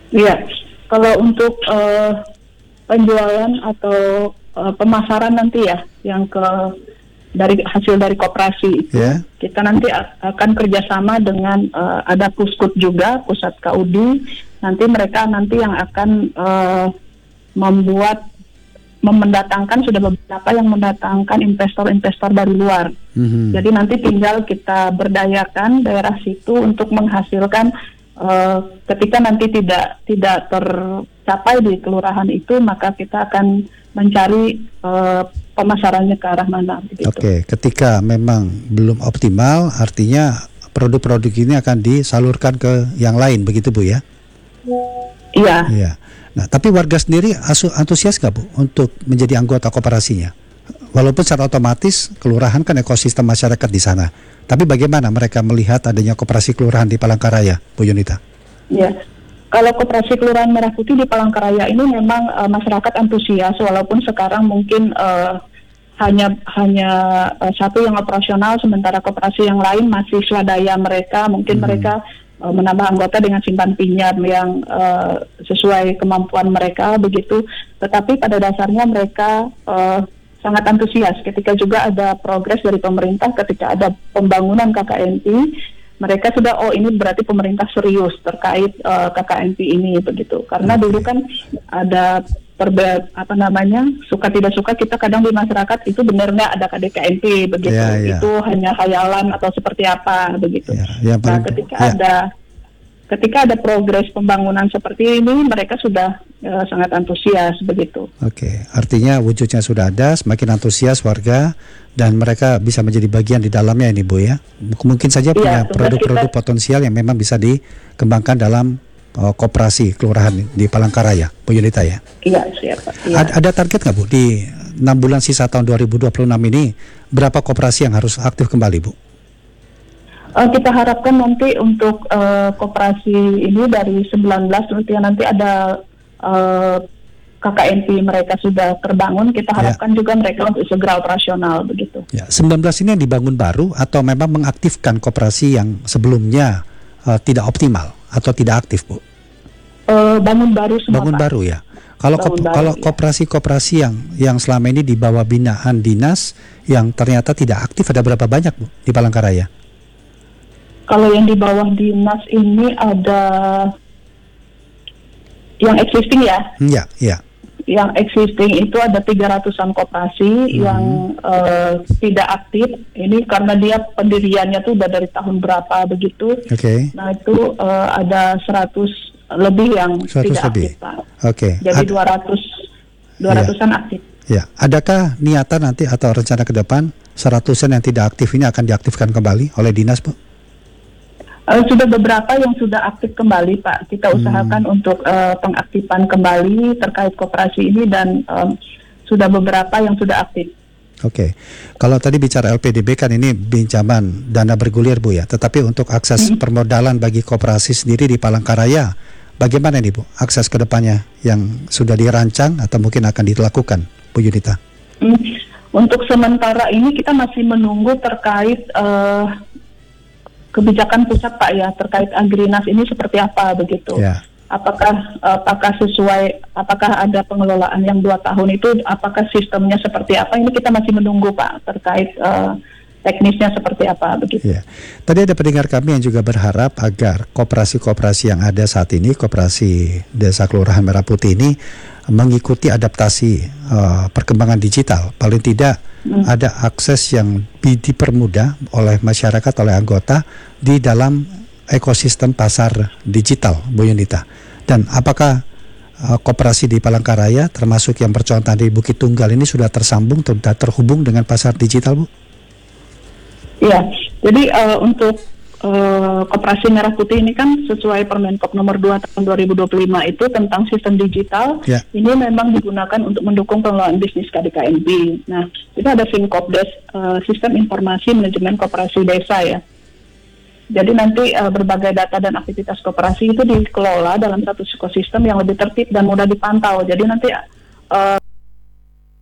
Iya, kalau untuk penjualan atau pemasaran nanti ya, yang dari hasil dari koperasi itu, kita nanti akan kerjasama dengan ada Puskut juga, pusat KUD. Nanti mereka yang akan mendatangkan, sudah beberapa yang mendatangkan investor-investor dari luar. Jadi nanti tinggal kita berdayakan daerah situ untuk menghasilkan, ketika nanti tidak tercapai di kelurahan itu, maka kita akan mencari pemasarannya ke arah mana. Oke, ketika memang belum optimal, artinya produk-produk ini akan disalurkan ke yang lain, begitu Bu ya? Iya. Nah, tapi warga sendiri antusias nggak Bu untuk menjadi anggota koperasinya? Walaupun secara otomatis kelurahan kan ekosistem masyarakat di sana. Tapi bagaimana mereka melihat adanya koperasi kelurahan di Palangkaraya, Bu Yunita? Ya, kalau koperasi kelurahan Merah Putih di Palangkaraya ini memang masyarakat antusias, walaupun sekarang mungkin hanya satu yang operasional, sementara koperasi yang lain masih swadaya mereka. Mungkin mereka menambah anggota dengan simpan pinjam yang sesuai kemampuan mereka begitu. Tetapi pada dasarnya mereka sangat antusias ketika juga ada progres dari pemerintah, ketika ada pembangunan KKNP, mereka sudah ini berarti pemerintah serius terkait KKNP ini begitu. Karena dulu kan ada suka tidak suka kita kadang di masyarakat itu benar nggak ada KDKNP begitu, itu hanya khayalan atau seperti apa begitu. Nah, ketika ada progres pembangunan seperti ini, mereka sudah sangat antusias begitu. Oke, artinya wujudnya sudah ada, semakin antusias warga dan mereka bisa menjadi bagian di dalamnya ini Bu ya. Mungkin saja punya produk-produk potensial yang memang bisa dikembangkan dalam koperasi kelurahan di Palangkaraya, Bu Yunita ya? Iya, siap. Ya. Ada target nggak Bu di 6 bulan sisa tahun 2026 ini, berapa koperasi yang harus aktif kembali Bu? Kita harapkan nanti untuk koperasi ini dari 19 nanti ada KKNP mereka sudah terbangun, kita harapkan juga mereka untuk segera operasional begitu. Ya, 19 ini yang dibangun baru atau memang mengaktifkan koperasi yang sebelumnya tidak optimal atau tidak aktif Bu? Bangun baru semua. Bangun baru ya. Kalau koperasi-koperasi yang selama ini di bawah binaan dinas yang ternyata tidak aktif, ada berapa banyak Bu di Palangkaraya? Kalau yang di bawah dinas ini ada yang existing ya? Iya. Yang existing itu ada 300-an koperasi yang tidak aktif. Ini karena dia pendiriannya tuh udah dari tahun berapa begitu. Nah itu ada 100 lebih yang tidak aktif Pak. Jadi 200-an aktif. Ya, adakah niatan nanti atau rencana ke depan 100-an yang tidak aktif ini akan diaktifkan kembali oleh dinas Bu? Sudah beberapa yang sudah aktif kembali Pak. Kita usahakan untuk pengaktifan kembali terkait koperasi ini dan sudah beberapa yang sudah aktif. Oke. Kalau tadi bicara LPDB kan ini pinjaman dana bergulir Bu ya. Tetapi untuk akses permodalan bagi koperasi sendiri di Palangkaraya, bagaimana nih Bu akses ke depannya yang sudah dirancang atau mungkin akan dilakukan Bu Yunita? Untuk sementara ini kita masih menunggu terkait kebijakan pusat Pak ya, terkait Agrinas ini seperti apa begitu. Apakah sesuai, apakah ada pengelolaan yang 2 tahun itu, apakah sistemnya seperti apa, ini kita masih menunggu Pak terkait teknisnya seperti apa begitu. Tadi ada pendengar kami yang juga berharap agar koperasi-koperasi yang ada saat ini, koperasi Desa Kelurahan Merah Putih ini mengikuti adaptasi perkembangan digital. Paling tidak ada akses yang dipermudah oleh masyarakat, oleh anggota di dalam ekosistem pasar digital, Bu Yunita. Dan apakah koperasi di Palangkaraya termasuk yang bercontoh di Bukit Tunggal ini sudah tersambung, sudah terhubung dengan pasar digital Bu? Iya, jadi untuk Koperasi Merah Putih ini kan sesuai Permenkop nomor 2 tahun 2025 itu tentang sistem digital. Ini memang digunakan untuk mendukung pengelolaan bisnis KDKNP. Nah, itu ada Finkopdes, Sistem Informasi Manajemen Koperasi Desa ya. Jadi nanti berbagai data dan aktivitas koperasi itu dikelola dalam satu ekosistem yang lebih tertib dan mudah dipantau. Jadi nanti